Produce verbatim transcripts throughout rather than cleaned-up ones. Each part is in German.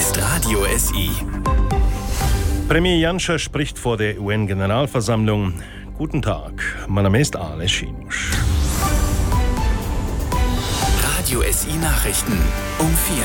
ist Radio S I. Premier Janša spricht vor der U N-Generalversammlung. Guten Tag, mein Name ist Aleš Šimuš. Radio S I Nachrichten um vier.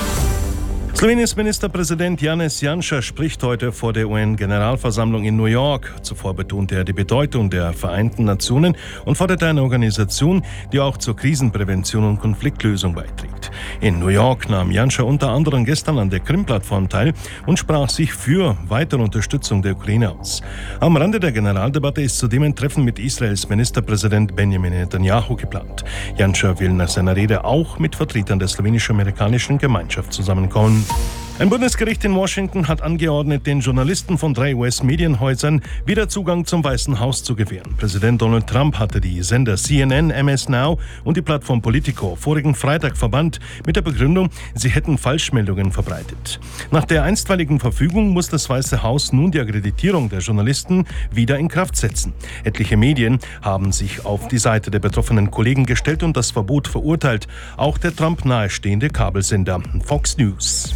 Sloweniens Ministerpräsident Janez Janša spricht heute vor der U N-Generalversammlung in New York. Zuvor betonte er die Bedeutung der Vereinten Nationen und forderte eine Organisation, die auch zur Krisenprävention und Konfliktlösung beiträgt. In New York nahm Janša unter anderem gestern an der Krim-Plattform teil und sprach sich für weitere Unterstützung der Ukraine aus. Am Rande der Generaldebatte ist zudem ein Treffen mit Israels Ministerpräsident Benjamin Netanyahu geplant. Janša will nach seiner Rede auch mit Vertretern der slowenisch-amerikanischen Gemeinschaft zusammenkommen. Ein Bundesgericht in Washington hat angeordnet, den Journalisten von drei U S-Medienhäusern wieder Zugang zum Weißen Haus zu gewähren. Präsident Donald Trump hatte die Sender C N N, M S Now und die Plattform Politico vorigen Freitag verbannt mit der Begründung, sie hätten Falschmeldungen verbreitet. Nach der einstweiligen Verfügung muss das Weiße Haus nun die Akkreditierung der Journalisten wieder in Kraft setzen. Etliche Medien haben sich auf die Seite der betroffenen Kollegen gestellt und das Verbot verurteilt. Auch der Trump nahestehende Kabelsender Fox News.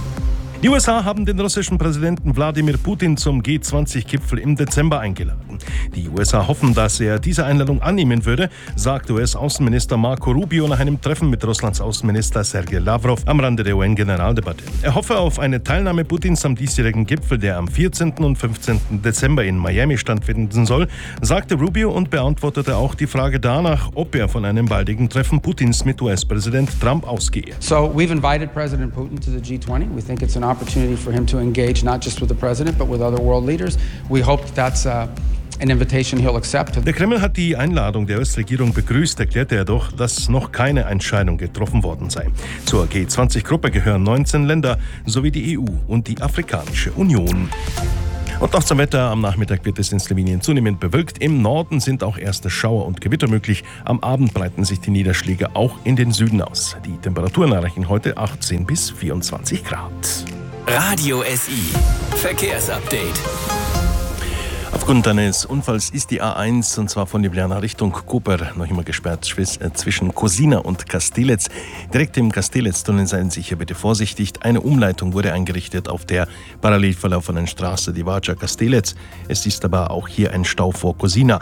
Die U S A haben den russischen Präsidenten Wladimir Putin zum G zwanzig Gipfel im Dezember eingeladen. Die U S A hoffen, dass er diese Einladung annehmen würde, sagte U S-Außenminister Marco Rubio nach einem Treffen mit Russlands Außenminister Sergei Lavrov am Rande der U N-Generaldebatte. Er hoffe auf eine Teilnahme Putins am diesjährigen Gipfel, der am vierzehnten und fünfzehnten Dezember in Miami stattfinden soll, sagte Rubio und beantwortete auch die Frage danach, ob er von einem baldigen Treffen Putins mit U S-Präsident Trump ausgehe. So we've invited President Putin to the G twenty. We think it's an opportunity for him to engage not just with the president but with other world leaders. We hope that's uh, an invitation he'll accept. Der Kreml hat die Einladung der U S-Regierung begrüßt, erklärte er doch, dass noch keine Entscheidung getroffen worden sei. Zur G zwanzig Gruppe gehören neunzehn Länder sowie die E U und die Afrikanische Union. Und noch zum Wetter. Am Nachmittag wird es in Slowenien zunehmend bewölkt. Im Norden sind auch erste Schauer und Gewitter möglich. Am Abend breiten sich die Niederschläge auch in den Süden aus. Die Temperaturen erreichen heute achtzehn bis vierundzwanzig Grad. Radio S I Verkehrsupdate. Aufgrund eines Unfalls ist die A eins, und zwar von Ljubljana Richtung Koper, noch immer gesperrt zwischen Kozina und Kastelec. Direkt im Kastelec-Tunnel seien Sie hier bitte vorsichtig. Eine Umleitung wurde eingerichtet auf der parallel verlaufenden Straße Divača-Kastelec. Es ist aber auch hier ein Stau vor Kozina.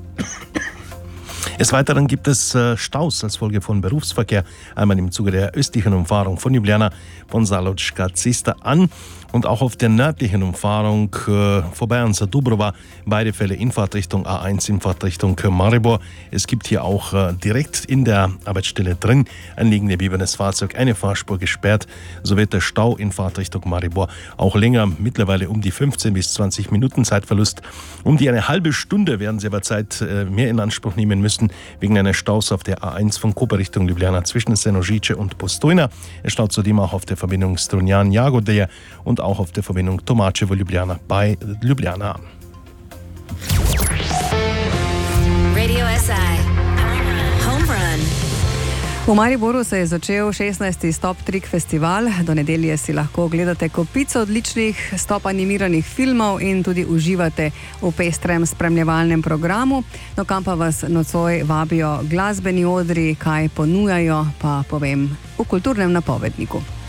Des Weiteren gibt es äh, Staus als Folge von Berufsverkehr, einmal im Zuge der östlichen Umfahrung von Ljubljana von Zaločka Cesta an und auch auf der nördlichen Umfahrung äh, vorbei an Dubrova, beide Fälle in Fahrtrichtung A eins, in Fahrtrichtung Maribor. Es gibt hier auch äh, direkt in der Arbeitsstelle drin ein liegen gebliebenes Fahrzeug, eine Fahrspur gesperrt. So wird der Stau in Fahrtrichtung Maribor auch länger, mittlerweile um die fünfzehn bis zwanzig Minuten Zeitverlust. Um die eine halbe Stunde werden Sie aber Zeit äh, mehr in Anspruch nehmen müssen, wegen eines Staus auf der A eins von Koper Richtung Ljubljana zwischen Senožice und Postojna. Es staut zudem auch auf der Verbindung Strunjan-Jagodje und auch auf der Verbindung Tomačevo-Ljubljana bei Ljubljana. Radio S I Home Run. V Mariboru se je začel šestnajsti Stop Trick festival. Do nedelje si lahko ogledate kopico odličnih stop animiranih filmov in tudi uživate v pestrem spremljevalnem programu. No, kam pa vas nocoj vabijo glasbeni odri, kaj ponujajo, pa povem v kulturnem napovedniku.